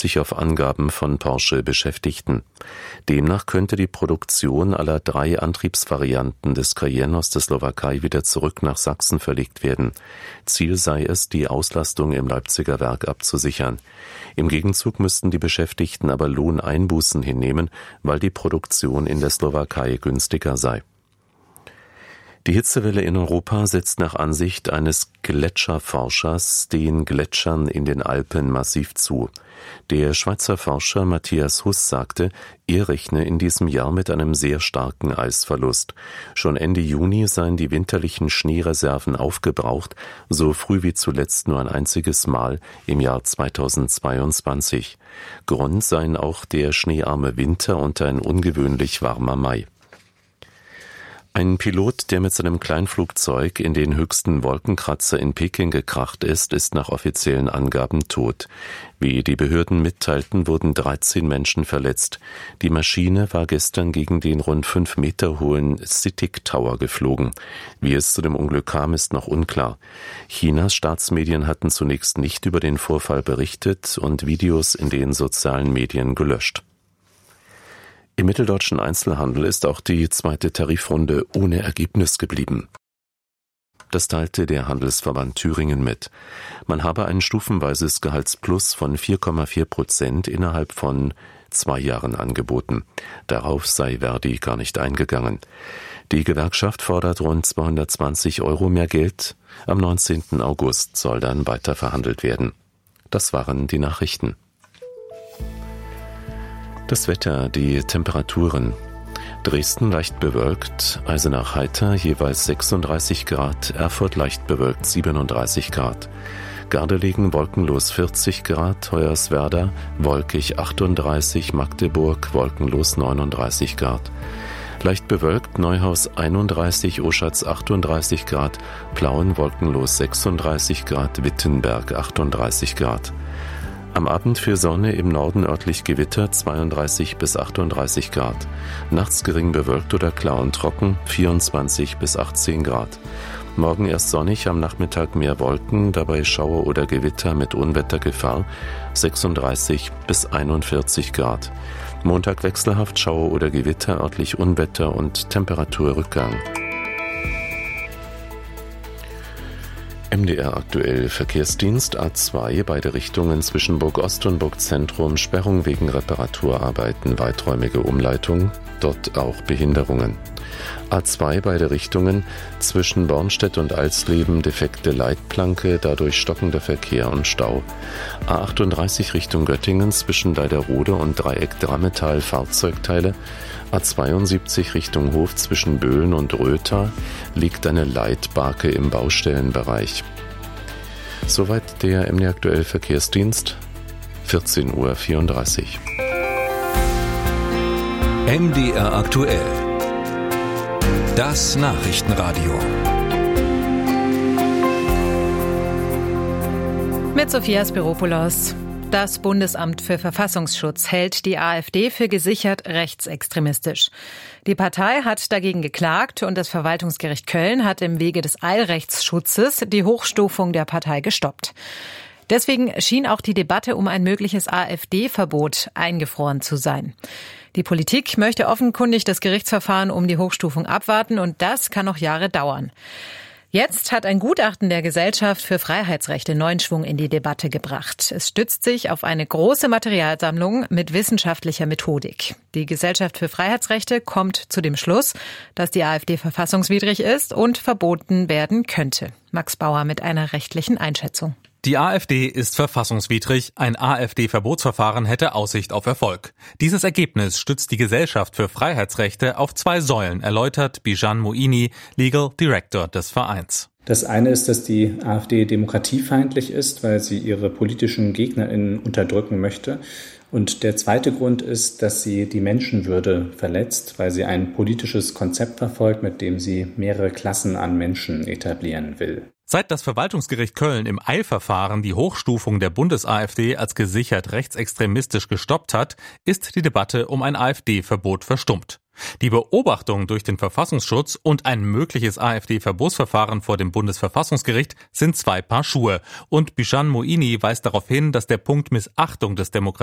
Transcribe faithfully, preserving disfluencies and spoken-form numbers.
sich auf Angaben von Porsche-Beschäftigten. Demnach könnte die Produktion aller drei Antriebsvarianten des Cayenne aus der Slowakei wieder zurück nach Sachsen verlegt werden. Ziel sei es, die Auslastung im Leipziger Werk abzusichern. Im Gegenzug müssten die Beschäftigten aber Lohneinbußen hinnehmen, weil die Produktion in der Slowakei günstiger sei. Die Hitzewelle in Europa setzt nach Ansicht eines Gletscherforschers den Gletschern in den Alpen massiv zu. Der Schweizer Forscher Matthias Huss sagte, er rechne in diesem Jahr mit einem sehr starken Eisverlust. Schon Ende Juni seien die winterlichen Schneereserven aufgebraucht, so früh wie zuletzt nur ein einziges Mal im Jahr zweitausendzweiundzwanzig. Grund seien auch der schneearme Winter und ein ungewöhnlich warmer Mai. Ein Pilot, der mit seinem Kleinflugzeug in den höchsten Wolkenkratzer in Peking gekracht ist, ist nach offiziellen Angaben tot. Wie die Behörden mitteilten, wurden dreizehn Menschen verletzt. Die Maschine war gestern gegen den rund fünf Meter hohen CITIC Tower geflogen. Wie es zu dem Unglück kam, ist noch unklar. Chinas Staatsmedien hatten zunächst nicht über den Vorfall berichtet und Videos in den sozialen Medien gelöscht. Im mitteldeutschen Einzelhandel ist auch die zweite Tarifrunde ohne Ergebnis geblieben. Das teilte der Handelsverband Thüringen mit. Man habe ein stufenweises Gehaltsplus von vier Komma vier Prozent innerhalb von zwei Jahren angeboten. Darauf sei Verdi gar nicht eingegangen. Die Gewerkschaft fordert rund zweihundertzwanzig Euro mehr Geld. Am neunzehnten August soll dann weiter verhandelt werden. Das waren die Nachrichten. Das Wetter, die Temperaturen. Dresden leicht bewölkt, Eisenach heiter, jeweils sechsunddreißig Grad, Erfurt leicht bewölkt, siebenunddreißig Grad. Gardelegen wolkenlos vierzig Grad, Hoyerswerda wolkig achtunddreißig, Magdeburg wolkenlos neununddreißig Grad. Leicht bewölkt, Neuhaus einunddreißig, Oschatz achtunddreißig Grad, Plauen wolkenlos sechsunddreißig Grad, Wittenberg achtunddreißig Grad. Am Abend für Sonne, im Norden örtlich Gewitter, zweiunddreißig bis achtunddreißig Grad. Nachts gering bewölkt oder klar und trocken, vierundzwanzig bis achtzehn Grad. Morgen erst sonnig, am Nachmittag mehr Wolken, dabei Schauer oder Gewitter mit Unwettergefahr, sechsunddreißig bis einundvierzig Grad. Montag wechselhaft, Schauer oder Gewitter, örtlich Unwetter und Temperaturrückgang. M D R aktuell Verkehrsdienst A zwei, beide Richtungen zwischen Burg Ost und Burg Zentrum, Sperrung wegen Reparaturarbeiten, weiträumige Umleitung, dort auch Behinderungen. A zwei, beide Richtungen zwischen Bornstedt und Alsleben, defekte Leitplanke, dadurch stockender Verkehr und Stau. A achtunddreißig Richtung Göttingen zwischen Leiderode und Dreieck Drammetal, Fahrzeugteile. A zweiundsiebzig Richtung Hof zwischen Böhlen und Rötha liegt eine Leitbarke im Baustellenbereich. Soweit der M D R aktuell Verkehrsdienst, vierzehn Uhr vierunddreißig. M D R aktuell. Das Nachrichtenradio. Mit Sophia Spiropoulos. Das Bundesamt für Verfassungsschutz hält die AfD für gesichert rechtsextremistisch. Die Partei hat dagegen geklagt und das Verwaltungsgericht Köln hat im Wege des Eilrechtsschutzes die Hochstufung der Partei gestoppt. Deswegen schien auch die Debatte um ein mögliches AfD-Verbot eingefroren zu sein. Die Politik möchte offenkundig das Gerichtsverfahren um die Hochstufung abwarten und das kann noch Jahre dauern. Jetzt hat ein Gutachten der Gesellschaft für Freiheitsrechte neuen Schwung in die Debatte gebracht. Es stützt sich auf eine große Materialsammlung mit wissenschaftlicher Methodik. Die Gesellschaft für Freiheitsrechte kommt zu dem Schluss, dass die AfD verfassungswidrig ist und verboten werden könnte. Max Bauer mit einer rechtlichen Einschätzung. Die AfD ist verfassungswidrig, ein AfD-Verbotsverfahren hätte Aussicht auf Erfolg. Dieses Ergebnis stützt die Gesellschaft für Freiheitsrechte auf zwei Säulen, erläutert Bijan Moini, Legal Director des Vereins. Das eine ist, dass die AfD demokratiefeindlich ist, weil sie ihre politischen GegnerInnen unterdrücken möchte. Und der zweite Grund ist, dass sie die Menschenwürde verletzt, weil sie ein politisches Konzept verfolgt, mit dem sie mehrere Klassen an Menschen etablieren will. Seit das Verwaltungsgericht Köln im Eilverfahren die Hochstufung der Bundes-AfD als gesichert rechtsextremistisch gestoppt hat, ist die Debatte um ein AfD-Verbot verstummt. Die Beobachtung durch den Verfassungsschutz und ein mögliches AfD-Verbotsverfahren vor dem Bundesverfassungsgericht sind zwei Paar Schuhe. Und Bijan Moini weist darauf hin, dass der Punkt Missachtung des Demokratie